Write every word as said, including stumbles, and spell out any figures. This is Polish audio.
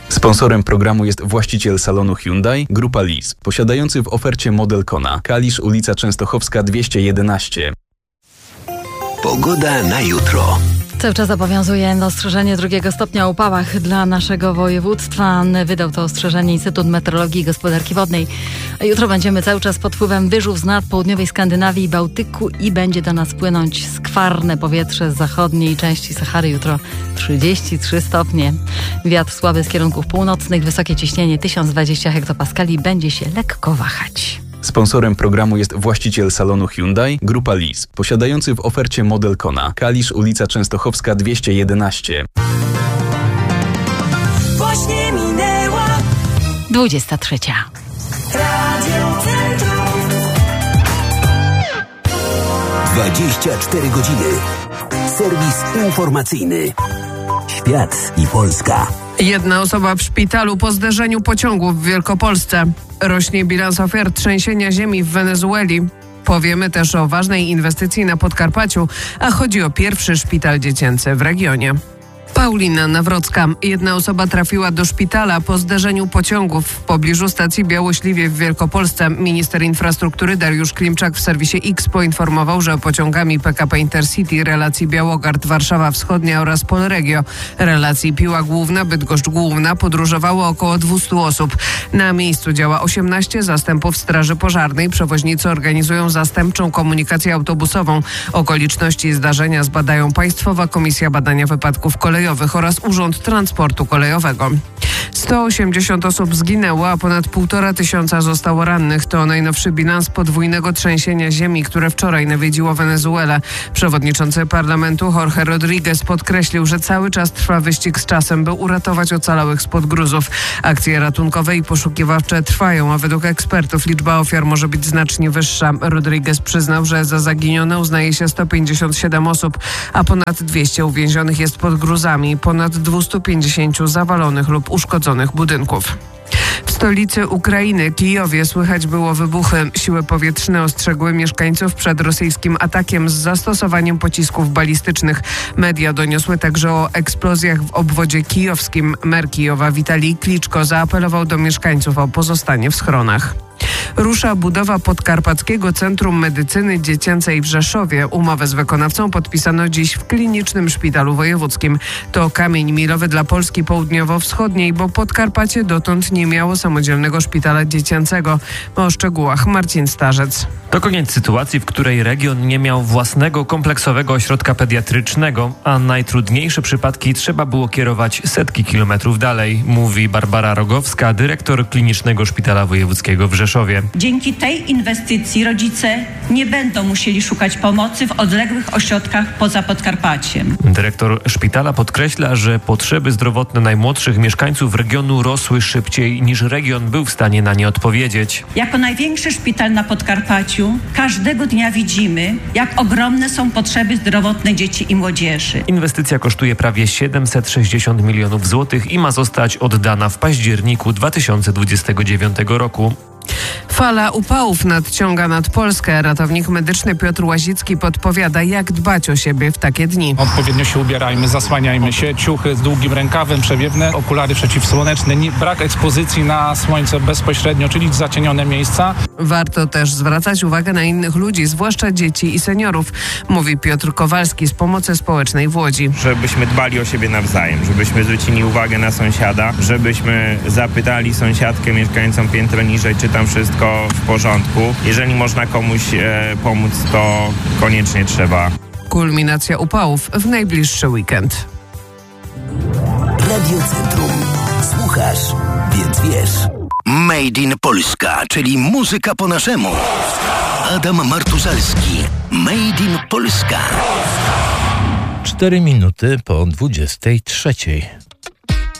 Sponsorem programu jest właściciel salonu Hyundai, Grupa Lis, posiadający w ofercie model Kona. Kalisz, ulica Częstochowska dwieście jedenaście. Pogoda na jutro. Cały czas obowiązuje ostrzeżenie drugiego stopnia o upałach dla naszego województwa. Wydał to ostrzeżenie Instytut Meteorologii i Gospodarki Wodnej. Jutro będziemy cały czas pod wpływem wyżów z nad południowej Skandynawii i Bałtyku i będzie do nas płynąć skwarne powietrze z zachodniej części Sahary. Jutro trzydzieści trzy stopnie. Wiatr słaby z kierunków północnych, wysokie ciśnienie tysiąc dwadzieścia hektopaskali, będzie się lekko wahać. Sponsorem programu jest właściciel salonu Hyundai, Grupa Lis, posiadający w ofercie model Kona. Kalisz, ulica Częstochowska dwieście jedenaście. Właśnie minęła dwudziesta trzecia. Radio Centrum. dwadzieścia cztery godziny. Serwis informacyjny. Świat i Polska. Jedna osoba w szpitalu po zderzeniu pociągu w Wielkopolsce. Rośnie bilans ofiar trzęsienia ziemi w Wenezueli. Powiemy też o ważnej inwestycji na Podkarpaciu, a chodzi o pierwszy szpital dziecięcy w regionie. Paulina Nawrocka. Jedna osoba trafiła do szpitala po zderzeniu pociągów w pobliżu stacji Białośliwie w Wielkopolsce. Minister infrastruktury Dariusz Klimczak w serwisie X poinformował, że pociągami P K P Intercity relacji Białogard-Warszawa Wschodnia oraz Polregio relacji Piła Główna, Bydgoszcz Główna podróżowało około dwieście osób. Na miejscu działa osiemnaście zastępów straży pożarnej. Przewoźnicy organizują zastępczą komunikację autobusową. Okoliczności zdarzenia zbadają Państwowa Komisja Badania Wypadków Kolejowych oraz Urząd Transportu Kolejowego. sto osiemdziesiąt osób zginęło, a ponad półtora tysiąca zostało rannych. To najnowszy bilans podwójnego trzęsienia ziemi, które wczoraj nawiedziło Wenezuelę. Przewodniczący parlamentu Jorge Rodriguez podkreślił, że cały czas trwa wyścig z czasem, by uratować ocalałych spod gruzów. Akcje ratunkowe i poszukiwawcze trwają, a według ekspertów liczba ofiar może być znacznie wyższa. Rodriguez przyznał, że za zaginione uznaje się sto pięćdziesiąt siedem osób, a ponad dwieście uwięzionych jest pod gruzami. Ponad dwieście pięćdziesiąt zawalonych lub uszkodzonych budynków. W stolicy Ukrainy, Kijowie, słychać było wybuchy. Siły powietrzne ostrzegły mieszkańców przed rosyjskim atakiem z zastosowaniem pocisków balistycznych. Media doniosły także o eksplozjach w obwodzie kijowskim. Mer Kijowa Witalij Kliczko zaapelował do mieszkańców o pozostanie w schronach. Rusza budowa Podkarpackiego Centrum Medycyny Dziecięcej w Rzeszowie. Umowę z wykonawcą podpisano dziś w Klinicznym Szpitalu Wojewódzkim. To kamień milowy dla Polski południowo-wschodniej, bo Podkarpacie dotąd nie miało samodzielnego szpitala dziecięcego. O szczegółach Marcin Starzec. To koniec sytuacji, w której region nie miał własnego kompleksowego ośrodka pediatrycznego, a najtrudniejsze przypadki trzeba było kierować setki kilometrów dalej, mówi Barbara Rogowska, dyrektor Klinicznego Szpitala Wojewódzkiego w Rzeszowie. Dzięki tej inwestycji rodzice nie będą musieli szukać pomocy w odległych ośrodkach poza Podkarpaciem. Dyrektor szpitala podkreśla, że potrzeby zdrowotne najmłodszych mieszkańców regionu rosły szybciej niż region był w stanie na nie odpowiedzieć. Jako największy szpital na Podkarpaciu każdego dnia widzimy, jak ogromne są potrzeby zdrowotne dzieci i młodzieży. Inwestycja kosztuje prawie siedemset sześćdziesiąt milionów złotych i ma zostać oddana w październiku dwa tysiące dwudziestego dziewiątego roku. Fala upałów nadciąga nad Polskę. Ratownik medyczny Piotr Łazicki podpowiada, jak dbać o siebie w takie dni. Odpowiednio się ubierajmy, zasłaniajmy się, ciuchy z długim rękawem, przewiewne, okulary przeciwsłoneczne, nie, brak ekspozycji na słońce bezpośrednio, czyli zacienione miejsca. Warto też zwracać uwagę na innych ludzi, zwłaszcza dzieci i seniorów, mówi Piotr Kowalski z Pomocy Społecznej w Łodzi. Żebyśmy dbali o siebie nawzajem, żebyśmy zwrócili uwagę na sąsiada, żebyśmy zapytali sąsiadkę mieszkającą piętro niżej, czy tam wszystko w porządku. Jeżeli można komuś e, pomóc, to koniecznie trzeba. Kulminacja upałów w najbliższy weekend. Radio Centrum. Słuchasz, więc wiesz. Made in Polska, czyli muzyka po naszemu. Adam Martuzalski. Made in Polska. Cztery minuty po dwudziestej trzeciej.